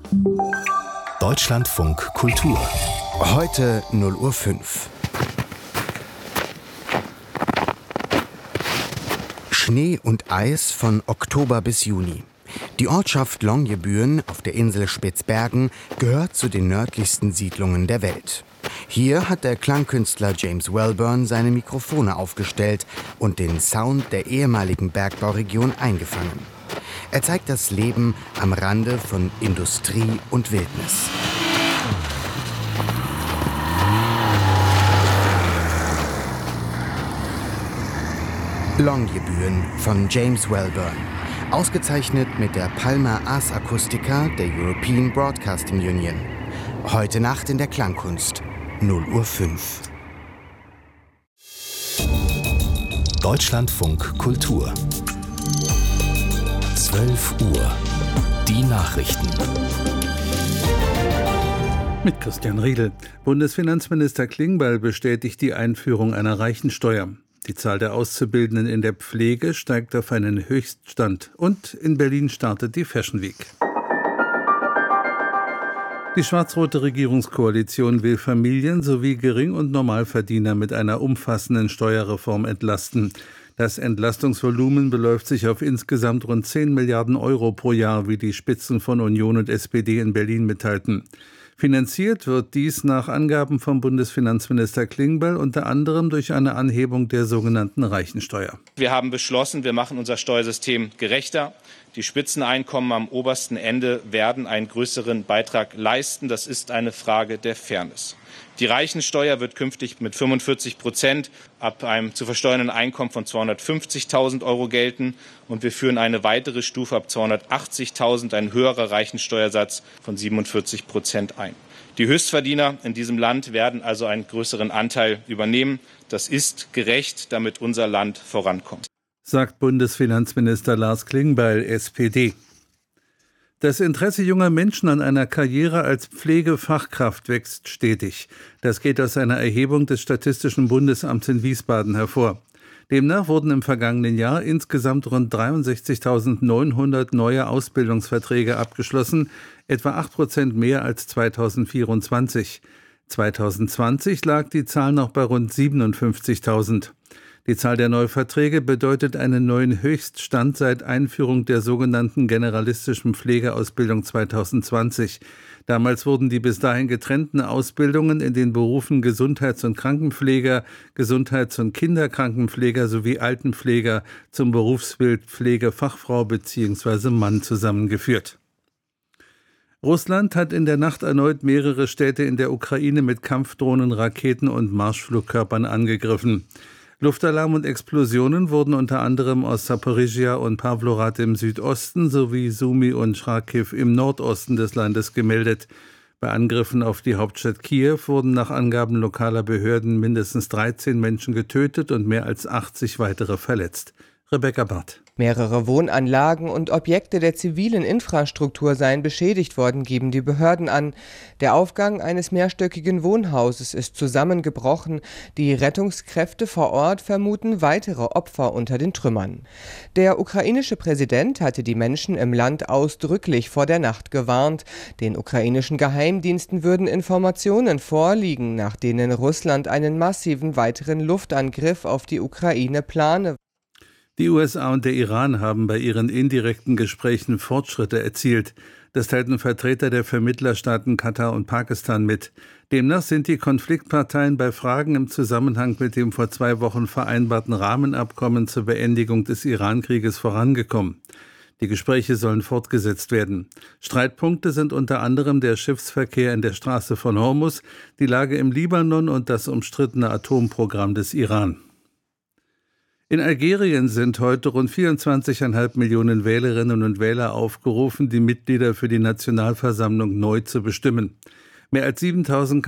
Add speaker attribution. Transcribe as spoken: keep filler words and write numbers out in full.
Speaker 1: Deutschlandfunk Kultur. Heute null Uhr fünf. Schnee und Eis von Oktober bis Juni. Die Ortschaft Longyearbyen auf der Insel Spitzbergen gehört zu den nördlichsten Siedlungen der Welt. Hier hat der Klangkünstler James Wellburn seine Mikrofone aufgestellt und den Sound der ehemaligen Bergbauregion eingefangen. Er zeigt das Leben am Rande von Industrie und Wildnis. Longyearbyen von James Wellburn. Ausgezeichnet mit der Palma Ars Acustica der European Broadcasting Union. Heute Nacht in der Klangkunst. null Uhr fünf. Deutschlandfunk Kultur. zwölf Uhr. Die Nachrichten.
Speaker 2: Mit Christian Riedel. Bundesfinanzminister Klingbeil bestätigt die Einführung einer Reichensteuer. Die Zahl der Auszubildenden in der Pflege steigt auf einen Höchststand. Und in Berlin startet die Fashion Week. Die schwarz-rote Regierungskoalition will Familien sowie Gering- und Normalverdiener mit einer umfassenden Steuerreform entlasten. Das Entlastungsvolumen beläuft sich auf insgesamt rund zehn Milliarden Euro pro Jahr, wie die Spitzen von Union und S P D in Berlin mitteilten. Finanziert wird dies nach Angaben vom Bundesfinanzminister Klingbeil unter anderem durch eine Anhebung der sogenannten Reichensteuer.
Speaker 3: Wir haben beschlossen, wir machen unser Steuersystem gerechter. Die Spitzeneinkommen am obersten Ende werden einen größeren Beitrag leisten. Das ist eine Frage der Fairness. Die Reichensteuer wird künftig mit fünfundvierzig Prozent ab einem zu versteuernden Einkommen von zweihundertfünfzigtausend Euro gelten. Und wir führen eine weitere Stufe ab zweihundertachtzigtausend, ein höherer Reichensteuersatz von siebenundvierzig Prozent ein. Die Höchstverdiener in diesem Land werden also einen größeren Anteil übernehmen. Das ist gerecht, damit unser Land vorankommt,
Speaker 2: sagt Bundesfinanzminister Lars Klingbeil, S P D. Das Interesse junger Menschen an einer Karriere als Pflegefachkraft wächst stetig. Das geht aus einer Erhebung des Statistischen Bundesamts in Wiesbaden hervor. Demnach wurden im vergangenen Jahr insgesamt rund dreiundsechzigtausendneunhundert neue Ausbildungsverträge abgeschlossen, etwa acht Prozent mehr als zweitausendvierundzwanzig. zweitausendzwanzig lag die Zahl noch bei rund siebenundfünfzigtausend. Die Zahl der Neuverträge bedeutet einen neuen Höchststand seit Einführung der sogenannten generalistischen Pflegeausbildung zweitausendzwanzig. Damals wurden die bis dahin getrennten Ausbildungen in den Berufen Gesundheits- und Krankenpfleger, Gesundheits- und Kinderkrankenpfleger sowie Altenpfleger zum Berufsbild Pflegefachfrau bzw. Mann zusammengeführt. Russland hat in der Nacht erneut mehrere Städte in der Ukraine mit Kampfdrohnen, Raketen und Marschflugkörpern angegriffen. Luftalarm und Explosionen wurden unter anderem aus Saporizhia und Pawlowrad im Südosten sowie Sumy und Charkiw im Nordosten des Landes gemeldet. Bei Angriffen auf die Hauptstadt Kiew wurden nach Angaben lokaler Behörden mindestens dreizehn Menschen getötet und mehr als achtzig weitere verletzt. Rebecca Barth.
Speaker 4: Mehrere Wohnanlagen und Objekte der zivilen Infrastruktur seien beschädigt worden, geben die Behörden an. Der Aufgang eines mehrstöckigen Wohnhauses ist zusammengebrochen. Die Rettungskräfte vor Ort vermuten weitere Opfer unter den Trümmern. Der ukrainische Präsident hatte die Menschen im Land ausdrücklich vor der Nacht gewarnt. Den ukrainischen Geheimdiensten würden Informationen vorliegen, nach denen Russland einen massiven weiteren Luftangriff auf die Ukraine plane.
Speaker 2: Die U S A und der Iran haben bei ihren indirekten Gesprächen Fortschritte erzielt. Das teilten Vertreter der Vermittlerstaaten Katar und Pakistan mit. Demnach sind die Konfliktparteien bei Fragen im Zusammenhang mit dem vor zwei Wochen vereinbarten Rahmenabkommen zur Beendigung des Iran-Krieges vorangekommen. Die Gespräche sollen fortgesetzt werden. Streitpunkte sind unter anderem der Schiffsverkehr in der Straße von Hormuz, die Lage im Libanon und das umstrittene Atomprogramm des Iran. In Algerien sind heute rund vierundzwanzig Komma fünf Millionen Wählerinnen und Wähler aufgerufen, die Mitglieder für die Nationalversammlung neu zu bestimmen. Mehr als siebentausend